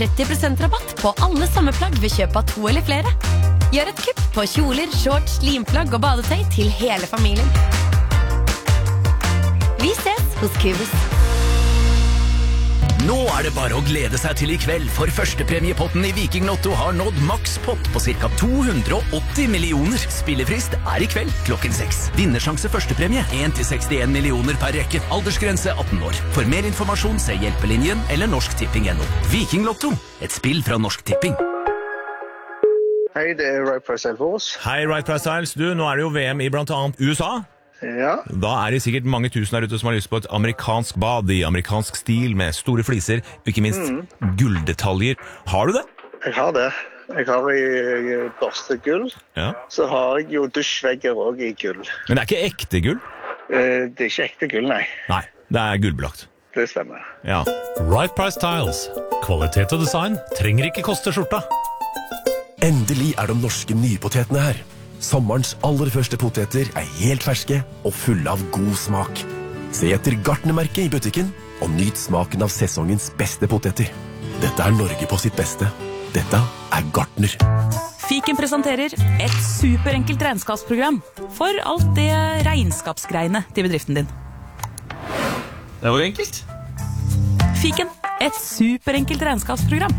30% rabatt på alle sommerplagg ved kjøp av 2 eller flere. Gjør et kupp på kjoler, shorts, limplagg og badetøy til hele familien. Vi ses hos Cubus. Nå det bare å glede seg til I kveld, for førstepremiepotten I Viking Lotto har nådd makspott på ca. 280 millioner. Spillefrist I kveld klokken 6. Vinnersjanse førstepremie 1-61 millioner per rekke. Aldersgrense 18 år. For mer informasjon se Hjelpelinjen eller norsktipping.no. Viking Lotto, et spill fra Norsk Tipping. Hei, det Right Price Styles. Hei, Right Price Styles. Du, nå det jo VM I blant annet USA. Ja. Da det sikkert mange tusen der ute som har lyst på et amerikansk bad I amerikansk stil med store fliser, og ikke minst gulldetaljer. Har du det? Jeg har det. Jeg har I børstegull. Ja. Så har jeg jo dusjvegger også I gull. Men det ikke ekte gull? Det ikke ekte gull, nei. Nei, det gullbelagt. Det stemmer. Ja. Right Price Tiles. Kvalitet og design trenger ikke koste skjorta. Endelig de norske nypotetene her. Sommerens aller første poteter helt ferske og fulle av god smak. Se etter Gartnermerket I butikken og nyt smaken av sesongens beste poteter. Dette Norge på sitt beste. Dette Gartner. Fiken presenterer et superenkelt regnskapsprogram for alt det regnskapsgreiene til bedriften din. Det var enkelt. Fiken, et superenkelt regnskapsprogram.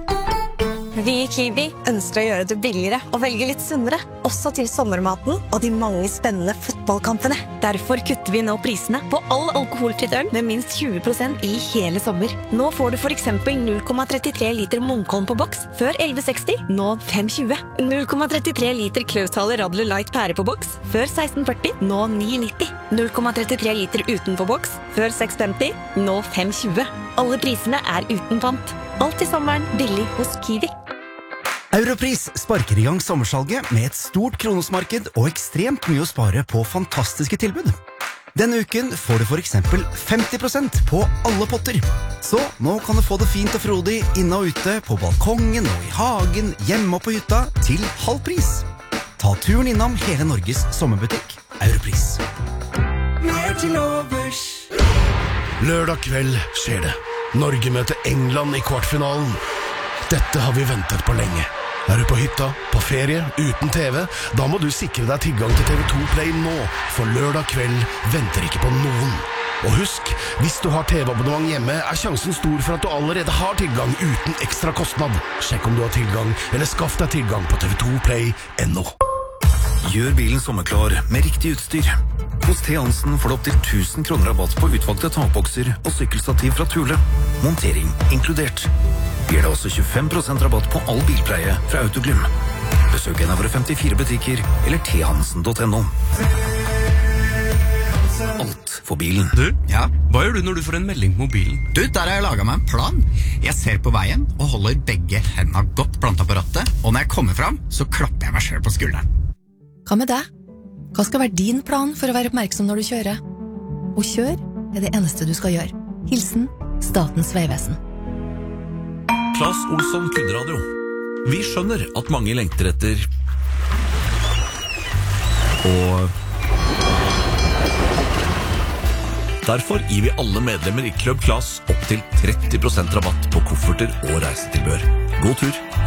Vi I Kiwi ønsker å gjøre det billigere og velge litt sunnere, også til sommermaten og de mange spennende fotballkampene. Derfor kutter vi nå prisene på all alkoholfritt øl med minst 20% I hele sommer. Nå får du for eksempel 0,33 liter Munkholm på boks, før 11,60, nå 5,20. 0,33 liter Klausthaler Radler Light pære på boks, før 16,40, nå 9,90. 0,33 liter uten på boks, før 6,50, nå 5,20. Alle prisene uten pant. Alt I sommeren billig hos Kiwi. Europris sparker I gang sommersalget med et stort kronosmarked og ekstremt mye å spare på fantastiske tilbud. Denne uken får du for eksempel 50% på alle potter. Så nå kan du få det fint og frodig inne og ute, på balkongen og I hagen, hjemme og på hytta, til halv pris. Ta turen innom hele Norges sommerbutikk, Europris. Mer til overs. Lørdag kveld skjer det. Norge møter England I kvartfinalen. Dette har vi ventet på lenge. Du på hytta, på ferie, uten TV, da må du sikre deg tilgang til TV2 Play nå, for lørdag kveld venter ikke på noen. Og husk, hvis du har TV-abonnement hjemme, sjansen stor for at du allerede har tilgang uten ekstra kostnad. Sjekk om du har tilgang, eller skaff deg tilgang på TV2 Play.no. Gjør bilen sommerklar med riktig utstyr. Hos T. Hansen får du opp til 1000 kroner rabatt på utvalgte takbokser og sykkelstativ fra Thule. Montering inkludert. Vi gir deg også 25% rabatt på all bilpleie fra Autoglym. Besøk en av våre 54 butikker eller thansen.no. Alt for bilen. Du, hva gjør du når du får en melding på mobilen? Du, der har jeg laget meg en plan. Jeg ser på veien og holder begge hendene godt plantet på rattet, og når jeg kommer fram, så klapper jeg meg selv på skulderen. Hva med deg? Hva skal være din plan for å være oppmerksom når du kjører? Å kjøre det eneste du skal gjøre. Hilsen Statens Vegvesen. Claes Olsson Kundradio. Vi skjønner at mange lengter etter og derfor gir vi alle medlemmer I Club Claes opp til 30% rabatt på kofferter og reisetilbør. God tur!